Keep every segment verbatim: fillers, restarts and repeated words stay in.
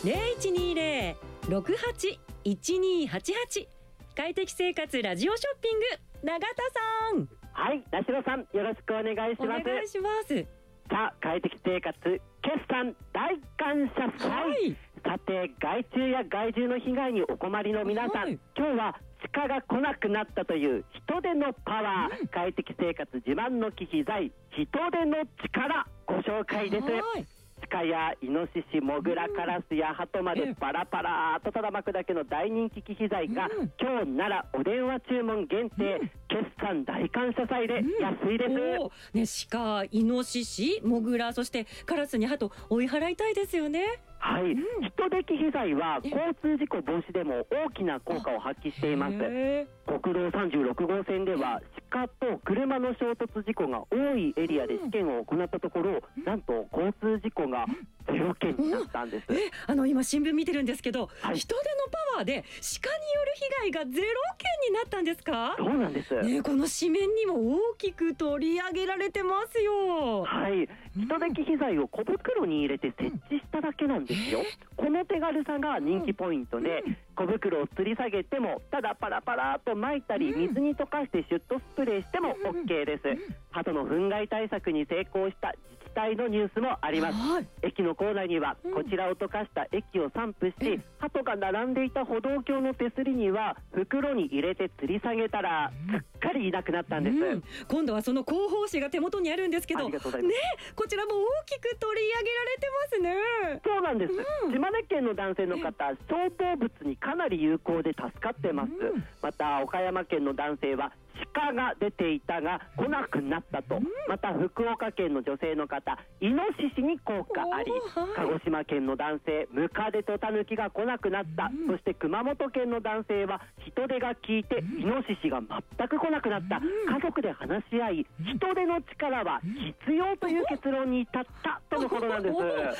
ゼロいちにゼロ ろくはち いちにはちはち快適生活ラジオショッピング、永田さん。 はい、田代さん、よろしくお願いします。 お願いします。 さあ、快適生活決算大感謝祭、はい、さて害虫や害獣の被害にお困りの皆さん、はい、今日は鹿が来なくなったという人手のパワー、うん、快適生活自慢の機器材人手の力ご紹介です。鹿やイノシシ、モグラ、カラスやハトまでパラパラとただ巻くだけの大人気機器材が、うん、今日ならお電話注文限定、うん、決算大感謝祭で安いです、うんね、鹿、イノシシ、モグラ、そしてカラスにハト追い払いたいですよね。 はい、うん、人手機器材は交通事故防止でも大きな効果を発揮しています。国道さんじゅうろく号線では鹿と車の衝突事故が多いエリアで試験を行ったところ、うん、なんと交通事故がゼロ件になったんです。 えあの今新聞見てるんですけど、はい、人手のパワーで鹿による被害がゼロ件になったんですか？ そうなんです、 ね、この紙面にも大きく取り上げられてますよ。 はい、人手機器材を小袋に入れて設置しただけなんですよ、うん、この手軽さが人気ポイントで、うん、小袋を吊り下げてもただパラパラと巻いたり、うん、水に溶かしてシュットスプレーしても OK です、うん、鳩の糞害対策に成功した自治体のニュースもあります、はい、駅の構内にはこちらを溶かした液を散布し、うん、鳩が並んでいた歩道橋の手すりには袋に入れて吊り下げたら、うん、すっかりいなくなったんです、うん、 今度はその広報誌が手元にあるんですけど、ね、こちらも大きく取り上げられてますね。 そうなんです、うん、島根県の男性の方、小動物にかなり有効で助かってます、うん、また岡山県の男性は鹿が出ていたが来なくなったと、うん、また福岡県の女性の方、イノシシに効果あり、はい、鹿児島県の男性、ムカデとタヌキが来なくなった、うん、そして熊本県の男性は人手が効いて、うん、イノシシが全く来なくなった、うん、家族で話し合い、うん、人手の力は必要という結論に至ったとのことなんです。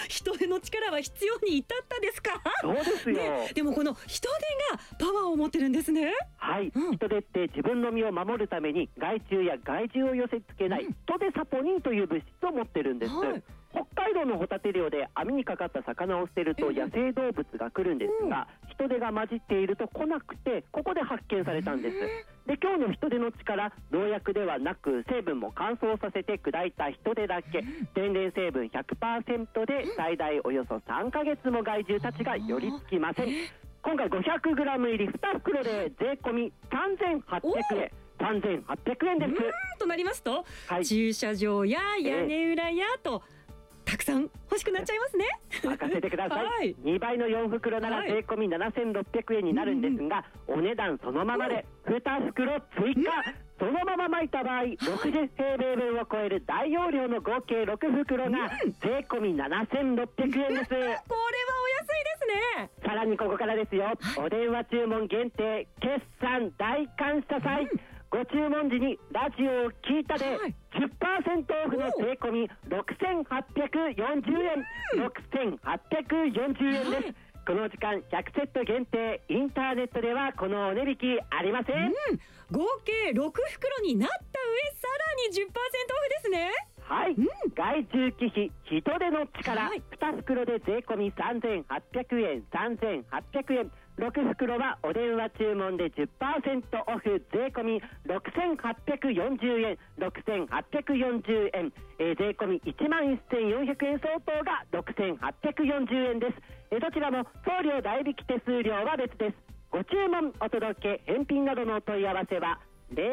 人手の力は必要に至ったですか？ そうですよ、 ね、でもこの人手がパワーを持ってるんですね。 はい、うん、人手って自分の身を守るために害虫や害獣を寄せ付けない、うん、人手サポニンという物質を持ってるんです、はい、北海道のホタテ漁で網にかかった魚を捨てると野生動物が来るんですが、うん、人手が混じっていると来なくて、ここで発見されたんです。で、今日の人手の力、農薬ではなく成分も乾燥させて砕いた人手だけ、天然成分 ひゃくパーセント で最大およそさんかげつも害獣たちが寄りつきません。今回 ごひゃくグラム 入りに袋で税込みさんぜんはっぴゃくえん、さんぜんはっぴゃくえんです。うーんとなりますと、はい、駐車場や屋根裏やと、えー、たくさん欲しくなっちゃいますね。 任せてください、はい、にばいのよん袋ならはい、 税込みななせんろっぴゃくえんになるんですが、うん、お値段そのままでに袋追加、うん、そのまま巻いた場合、ろくじゅう平米分を超える大容量の合計ろく袋が税込みななせんろっぴゃくえんです。これはお安いですね。さらにここからですよ、お電話注文限定決算大感謝祭、うん、ご注文時にラジオを聞いたで じゅっパーセント オフの税込みろくせんはっぴゃくよんじゅうえん、うん、ろくせんはっぴゃくよんじゅうえんです、はい、この時間ひゃくセット限定、インターネットではこのお値引きありません、うん、 合計ろく袋になった上、さらに じゅっパーセント オフですね。 はい、うん、害虫機器人手の力、はい、に袋で税込みさんぜんはっぴゃくえん、さんぜんはっぴゃくえん、ろく袋はお電話注文で じゅっパーセント オフ、税込みろくせんはっぴゃくよんじゅうえん、ろくせんはっぴゃくよんじゅうえん、えー、税込みいちまんせんよんひゃくえん相当がろくせんはっぴゃくよんじゅうえんです。えー、どちらも送料代引き手数料は別です。ご注文、お届け、返品などのお問い合わせは